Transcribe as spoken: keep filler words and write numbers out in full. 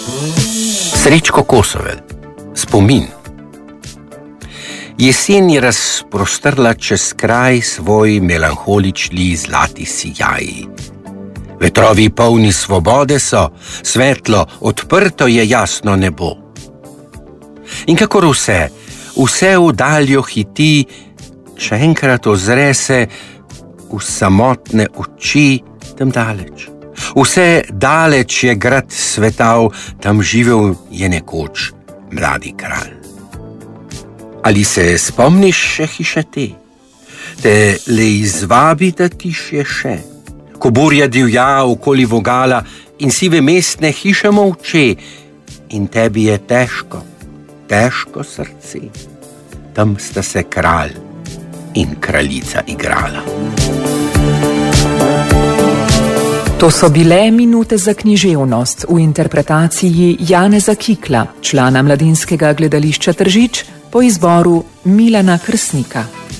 Srečko Kosovel, spomin. Jesen je razprostrla čez kraj svoj melanholični zlati sijaji. Vetrovi polni svobode so, svetlo, odprto je jasno nebo. In kakor vse, vse v daljo hiti, še enkrat ozre se v samotne oči tam daleč. Vse daleč je grad svetal, tam živel je nekoč mladi kralj. Ali se spomniš še hiše te? Te le izvabi, da tišje še. Ko burja divja okoli vogala in sive mestne hiše molče, in tebi je težko, težko srce. Tam sta se kralj in kraljica igrala. To so bile minute za književnost v interpretaciji Janeza Kikla, člana Mladinskega gledališča Tržič, po izboru Milana Krsnika.